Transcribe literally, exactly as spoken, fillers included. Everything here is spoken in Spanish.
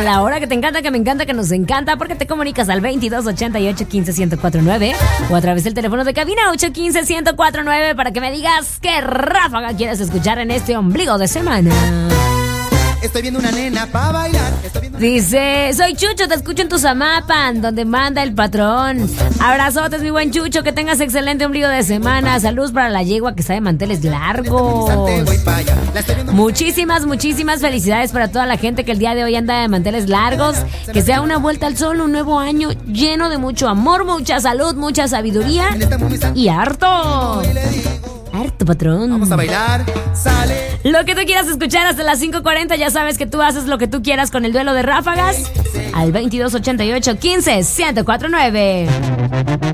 la hora que te encanta, que me encanta, que nos encanta, porque te comunicas al veintidós ochenta y ocho quince ciento cuatro nueve o a través del teléfono de cabina ocho uno cinco ciento cuatro nueve para que me digas qué ráfaga quieres escuchar en este ombligo de semana. Estoy viendo una nena para bailar. Viendo... Dice, soy Chucho, te escucho en tu Zamapan, donde manda el patrón. Abrazotes, mi buen Chucho, que tengas excelente ombligo de semana. Saludos para la yegua que está de manteles largos. Muchísimas, muchísimas felicidades para toda la gente que el día de hoy anda de manteles largos. Que sea una vuelta al sol, un nuevo año lleno de mucho amor, mucha salud, mucha sabiduría y harto. Harto, patrón. Vamos a bailar, sale. Lo que tú quieras escuchar hasta las cinco cuarenta, ya sabes que tú haces lo que tú quieras con el duelo de ráfagas al veintidós ochenta y ocho quince ciento cuatro nueve.